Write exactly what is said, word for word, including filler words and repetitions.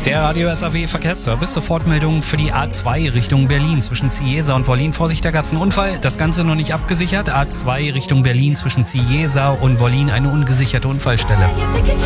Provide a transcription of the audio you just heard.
Der Radio S A W Verkehrsservice, Sofortmeldung für die A zwei Richtung Berlin zwischen Cieza und Wollin. Vorsicht, da gab es einen Unfall, das Ganze noch nicht abgesichert. A zwei Richtung Berlin zwischen Cieza und Wollin, eine ungesicherte Unfallstelle.